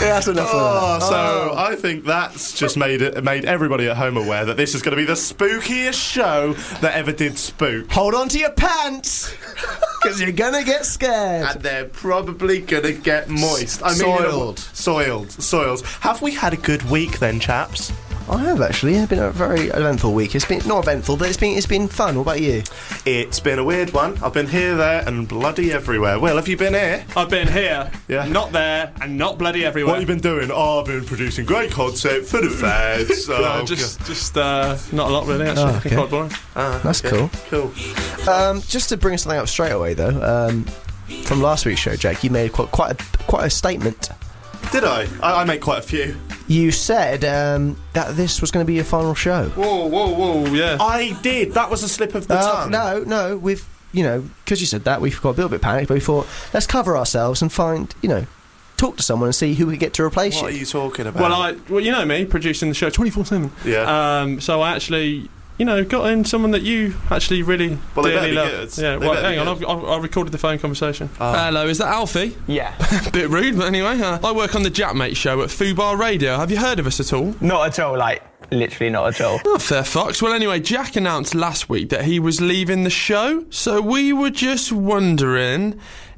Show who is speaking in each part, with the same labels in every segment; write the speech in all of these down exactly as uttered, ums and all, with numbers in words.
Speaker 1: That's enough
Speaker 2: oh,
Speaker 1: of that.
Speaker 2: So
Speaker 1: Oh.
Speaker 2: I think that's just made it made everybody at home aware that this is going to be the spookiest show that ever did spook.
Speaker 1: Hold on to your pants, because you're gonna get scared.
Speaker 2: And they're probably going to get moist. I mean,
Speaker 1: Soiled.
Speaker 2: Soiled. Soiled. Have we had a good week then, chaps?
Speaker 1: I have actually. It's been a very eventful week. It's been not eventful, but it's been it's been fun. What about you?
Speaker 2: It's been a weird one. I've been here, there, and bloody everywhere. Will, have you been here?
Speaker 3: I've been here,
Speaker 2: Yeah.
Speaker 3: not there, and not bloody everywhere.
Speaker 2: What have you been doing? Oh, I've been producing great content for the feds.
Speaker 3: No,
Speaker 2: Oh,
Speaker 3: just, just uh, not a lot really. Actually,
Speaker 1: Oh, okay.
Speaker 3: quite boring.
Speaker 2: Ah,
Speaker 1: That's
Speaker 2: okay.
Speaker 1: cool.
Speaker 2: Cool.
Speaker 1: Um, just to bring something up straight away, though, um, from last week's show, Jack, you made quite quite a, quite a statement.
Speaker 2: Did I? I? I made quite a few.
Speaker 1: You said um, that this was going to be your final show.
Speaker 3: Whoa, whoa, whoa! Yeah.
Speaker 2: I did. That was a slip of the
Speaker 1: Uh,
Speaker 2: tongue.
Speaker 1: no, no, we've you know because you said that we've got a little bit panicked, but we thought let's cover ourselves and find you know talk to someone and see who we get to replace
Speaker 2: What are
Speaker 1: you.
Speaker 2: you talking about?
Speaker 3: Well, I, well, you know me, producing the show twenty-four seven.
Speaker 2: Yeah.
Speaker 3: Um, so I actually, you know, got in someone that you actually really
Speaker 2: Well, they
Speaker 3: dearly
Speaker 2: better be
Speaker 3: love.
Speaker 2: good.
Speaker 3: Yeah.
Speaker 2: They
Speaker 3: Well,
Speaker 2: better be
Speaker 3: hang on,
Speaker 2: good.
Speaker 3: I've, I've, I recorded the phone conversation.
Speaker 2: Oh.
Speaker 3: Hello, is that Alfie?
Speaker 4: Yeah.
Speaker 3: Bit rude, but anyway, uh, I work on the Jackmate show at Fubar Radio. Have you heard of us at all?
Speaker 4: Not at all, like, literally not at all.
Speaker 3: Oh, fair fucks. Well, anyway, Jack announced last week that he was leaving the show, so we were just wondering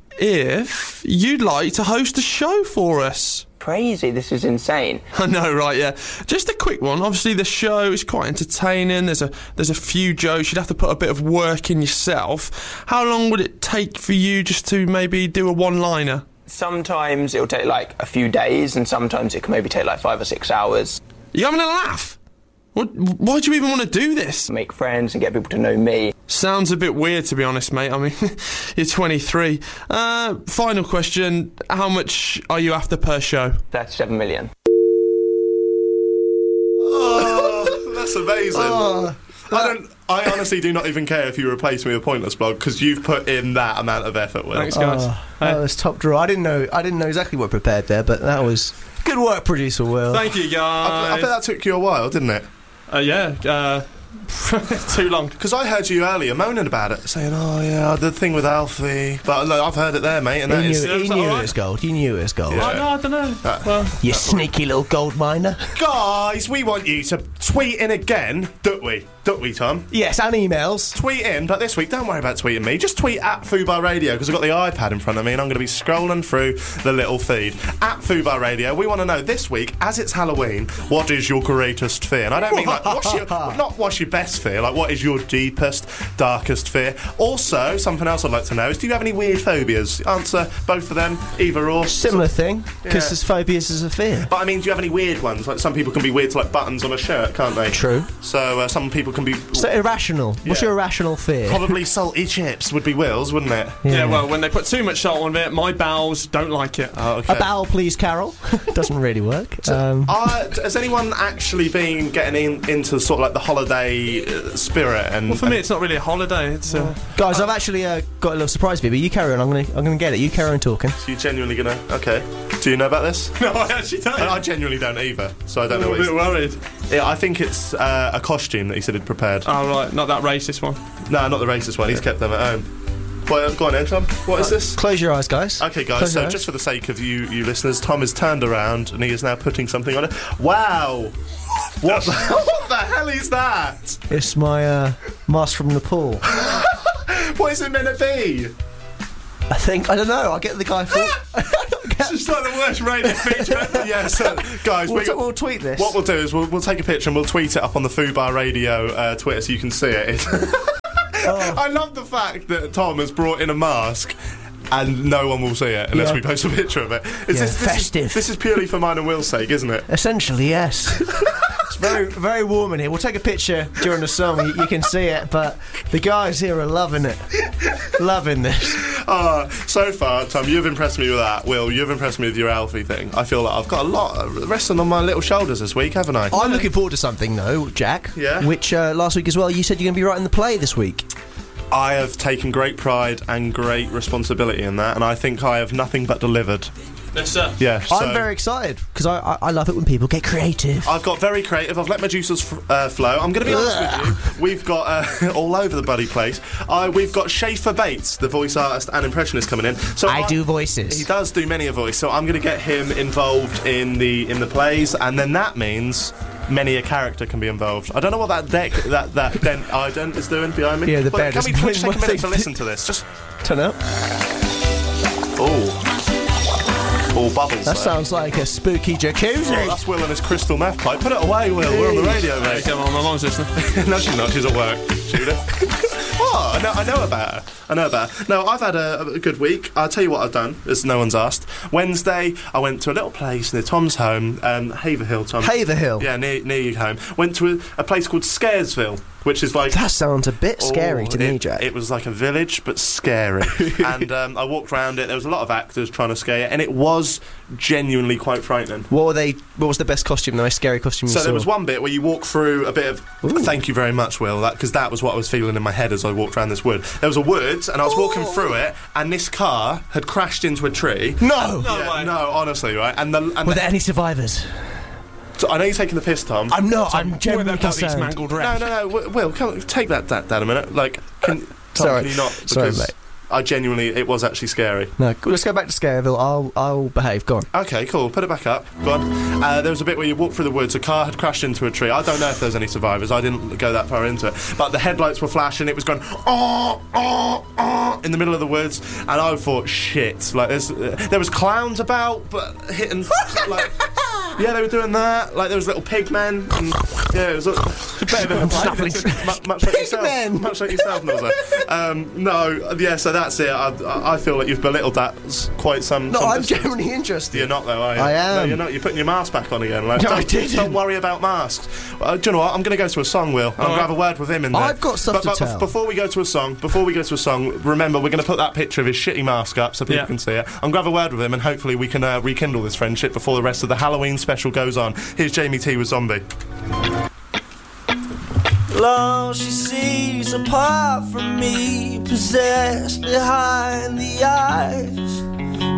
Speaker 3: if you'd like to host a show for us.
Speaker 4: Crazy, this is insane.
Speaker 3: I know, right? Yeah. Just a quick one. Obviously, the show is quite entertaining. There's a there's a few jokes. You'd have to put a bit of work in yourself. How long would it take for you just to maybe do a one-liner?
Speaker 4: Sometimes it'll take like a few days, and sometimes it can maybe take like five or six hours.
Speaker 3: You having a laugh? What, why do you even want to do this?
Speaker 4: Make friends and get people to know me.
Speaker 3: Sounds a bit weird, to be honest, mate. I mean, you're twenty-three. Uh, final question. How much are you after per show?
Speaker 4: thirty-seven million.
Speaker 2: Oh, that's amazing.
Speaker 1: Oh,
Speaker 2: I don't. I honestly do not even care if you replace me with Pointless Blog because you've put in that amount of effort, Will.
Speaker 3: Thanks, guys.
Speaker 1: oh, that was top draw. I didn't know. I didn't know exactly what prepared there, but that was good work, producer Will.
Speaker 3: Thank you,
Speaker 2: I,
Speaker 3: guys.
Speaker 2: I bet that took you a while, didn't it?
Speaker 3: Uh, yeah, uh, too long.
Speaker 2: Because I heard you earlier moaning about it, saying, "Oh yeah, the thing with Alfie." But look, I've heard it there, mate, and
Speaker 1: He
Speaker 2: that
Speaker 1: knew,
Speaker 2: is.
Speaker 1: he
Speaker 3: Is that
Speaker 1: knew
Speaker 3: all
Speaker 1: it
Speaker 3: right?
Speaker 1: was gold. He knew it was gold.
Speaker 2: Yeah.
Speaker 3: Oh, no, I don't know.
Speaker 2: Uh,
Speaker 3: well,
Speaker 1: You sneaky little gold miner.
Speaker 2: Guys, we want you to tweet in again, don't we? Don't we, Tom?
Speaker 1: Yes, and emails.
Speaker 2: Tweet in, but this week, don't worry about tweeting me. Just tweet at Fubar Radio because I've got the iPad in front of me and I'm going to be scrolling through the little feed. At Fubar Radio, we want to know this week, as it's Halloween, what is your greatest fear? And I don't mean like, what's your, not what's your best fear, like what is your deepest, darkest fear? Also, something else I'd like to know is, do you have any weird phobias? Answer both of them, either or.
Speaker 1: Similar thing, because
Speaker 2: Yeah.
Speaker 1: there's phobias as a fear.
Speaker 2: But I mean, do you have any weird ones? Like some people can be weird to like buttons on a shirt, can't they?
Speaker 1: True.
Speaker 2: So uh, some people can be.
Speaker 1: So irrational. What's
Speaker 2: Yeah.
Speaker 1: your irrational fear?
Speaker 2: Probably salty chips would be Will's, wouldn't it?
Speaker 3: yeah, well, when they put too much salt on it, my bowels don't like it.
Speaker 2: Oh, okay.
Speaker 1: A bowel, please, Carol. Doesn't really work. Um,
Speaker 2: Uh, has anyone actually been getting in, into sort of like the holiday uh, spirit? And
Speaker 3: Well, for me, it's not really a holiday. It's uh,
Speaker 1: guys, I've actually uh, got a little surprise for you, but you carry on. I'm gonna, I'm gonna get it. You carry on talking.
Speaker 2: are you genuinely gonna? Okay. Do you know about this?
Speaker 3: no, I actually don't.
Speaker 2: I, I genuinely don't either, so I don't know
Speaker 3: I'm a
Speaker 2: what
Speaker 3: bit
Speaker 2: he's.
Speaker 3: worried.
Speaker 2: Yeah, I think it's uh, a costume that he said he'd prepared.
Speaker 3: Oh, right, not that racist one.
Speaker 2: No, not the racist one. He's kept them at home. Well, go on, then, Tom. What is this?
Speaker 1: Close your eyes, guys.
Speaker 2: Okay, guys,
Speaker 1: Close your
Speaker 2: so
Speaker 1: eyes.
Speaker 2: just for the sake of you, you listeners, Tom has turned around and he is now putting something on it. Wow! What the, what the hell is that?
Speaker 1: It's my uh, mask from Nepal.
Speaker 2: What is it meant to be?
Speaker 1: I think I don't know. I'll get the guy for.
Speaker 3: It's just like the worst rated feature ever.
Speaker 2: Yeah, so, guys,
Speaker 1: we'll,
Speaker 2: we
Speaker 1: t- we'll tweet this.
Speaker 2: what we'll do is we'll, we'll take a picture and we'll tweet it up on the Fubar Radio uh, Twitter so you can see it.
Speaker 1: Oh.
Speaker 2: I love the fact that Tom has brought in a mask and no one will see it unless
Speaker 1: Yeah.
Speaker 2: we post a picture of it. Is
Speaker 1: Yeah,
Speaker 2: this, this
Speaker 1: festive.
Speaker 2: Is, this is purely for mine and Will's sake, isn't it?
Speaker 1: Essentially, yes. It's very, very warm in here. We'll take a picture during the song. You, you can see it, but the guys here are loving it, loving this.
Speaker 2: Uh, so far, Tom, you've impressed me with that. Will, you've impressed me with your Alfie thing. I feel like I've got a lot resting on my little shoulders this week, haven't I?
Speaker 1: I'm looking forward to something though, Jack.
Speaker 2: Yeah?
Speaker 1: Which uh, last week as well, you said you're going to be writing the play this week.
Speaker 2: I have taken great pride and great responsibility in that, and I think I have nothing but delivered.
Speaker 3: Yes, sir.
Speaker 2: Yeah, so
Speaker 1: I'm very excited because I, I I love it when people get creative.
Speaker 2: I've got very creative. I've let my juices f- uh, flow. I'm going to be honest with you. We've got uh, all over the bloody place. Uh, we've got Schaefer Bates, the voice artist and impressionist, coming in. So
Speaker 1: I do voices.
Speaker 2: He does do many a voice. So I'm going to get him involved in the in the plays, and then that means many a character can be involved. I don't know what that deck, that that dent ident is doing behind me.
Speaker 1: Yeah, the
Speaker 2: but
Speaker 1: bed
Speaker 2: Can
Speaker 1: is
Speaker 2: we please
Speaker 1: doing
Speaker 2: take a minute
Speaker 1: one
Speaker 2: to
Speaker 1: thing.
Speaker 2: listen to this? Just
Speaker 1: Turn up.
Speaker 2: oh. All bubbles.
Speaker 1: That
Speaker 2: there.
Speaker 1: sounds like a spooky
Speaker 2: Oh,
Speaker 1: jacuzzi.
Speaker 2: that's Will and his crystal meth pipe. Put it away, Will. We're on the radio,
Speaker 3: Hey,
Speaker 2: mate.
Speaker 3: come on, my mum's listening.
Speaker 2: No, she's not. She's at work. Judith. What? I know, I know about her. I know about her. No, I've had a, a good week. I'll tell you what I've done, as no one's asked. Wednesday, I went to a little place near Tom's home, um, Haverhill, Tom.
Speaker 1: Haverhill.
Speaker 2: Yeah, near, near your home. Went to a, a place called Scaresville, which is like...
Speaker 1: That sounds a bit scary
Speaker 2: Oh,
Speaker 1: to
Speaker 2: it,
Speaker 1: me, Jack.
Speaker 2: It was like a village, but scary. and um, I walked around it. There was a lot of actors trying to scare you, and it was genuinely quite frightening.
Speaker 1: What were they? What was the best costume? The most scary costume you
Speaker 2: So
Speaker 1: saw?
Speaker 2: there was one bit where you walk through a bit of.
Speaker 1: Ooh.
Speaker 2: Thank you very much, Will, because that, that was what I was feeling in my head as I walked around this wood. There was a wood, and I was walking through it, and this car had crashed into a tree.
Speaker 1: No.
Speaker 3: No
Speaker 2: Yeah,
Speaker 3: way.
Speaker 2: no, honestly, right? And the and
Speaker 1: Were
Speaker 2: the,
Speaker 1: there any survivors?
Speaker 2: so I know you're taking the piss, Tom.
Speaker 1: I'm not. I'm
Speaker 3: Where
Speaker 1: genuinely
Speaker 3: they've got these
Speaker 1: concerned.
Speaker 3: mangled
Speaker 2: no,
Speaker 3: rats.
Speaker 2: no, no. Will, Will, come, take that, that down a minute. Like, can, Tom,
Speaker 1: Sorry.
Speaker 2: can you not?
Speaker 1: Sorry,
Speaker 2: Because
Speaker 1: mate.
Speaker 2: I genuinely, it was actually scary.
Speaker 1: No, let's go back to Scareville. I'll I'll behave. Go on.
Speaker 2: Okay, cool. Put it back up. Go on. Uh, there was a bit where you walked through the woods. A car had crashed into a tree. I don't know if there's any survivors. I didn't go that far into it. But the headlights were flashing. It was going, oh, oh, oh, in the middle of the woods. And I thought, shit. Like, there's, uh, there was clowns about, but hitting, like... Yeah, they were doing that. Like, there was little pig men. And, yeah, it was a, a bit of a
Speaker 1: Snuffling.
Speaker 2: much, much like
Speaker 1: Pig
Speaker 2: yourself.
Speaker 1: men!
Speaker 2: Much like yourself, Nozza. Um, no, yeah, so that's it. I, I feel like you've belittled that s- quite some.
Speaker 1: No,
Speaker 2: some
Speaker 1: I'm
Speaker 2: distance.
Speaker 1: genuinely interested.
Speaker 2: You're not, though, are you?
Speaker 1: I am.
Speaker 2: No, you're not. You're putting your mask back on again. Like,
Speaker 1: No,
Speaker 2: don't,
Speaker 1: I didn't.
Speaker 2: Don't worry about masks. Uh, do you know what? I'm going to go to a song, Will. I'm going to have a word with him in there.
Speaker 1: I've got stuff
Speaker 2: but,
Speaker 1: to
Speaker 2: but
Speaker 1: tell.
Speaker 2: Before we go to a song, before we go to a song, remember we're going to put that picture of his shitty mask up so people
Speaker 3: Yeah.
Speaker 2: can see it. I'm going to have a word with him, and hopefully we can uh, rekindle this friendship before the rest of the Halloween special goes on. Here's Jamie T with Zombie.
Speaker 5: Long she sees apart from me, possessed behind the eyes.